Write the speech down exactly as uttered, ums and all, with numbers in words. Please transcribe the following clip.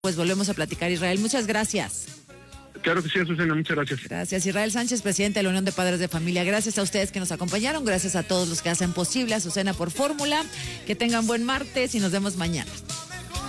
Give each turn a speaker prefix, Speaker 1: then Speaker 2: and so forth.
Speaker 1: Pues volvemos a platicar, Israel. Muchas gracias.
Speaker 2: Claro que sí, Azucena, muchas gracias.
Speaker 1: Gracias, Israel Sánchez, presidente de la Unión de Padres de Familia. Gracias a ustedes que nos acompañaron, gracias a todos los que hacen posible Azucena por Fórmula. Que tengan buen martes y nos vemos mañana.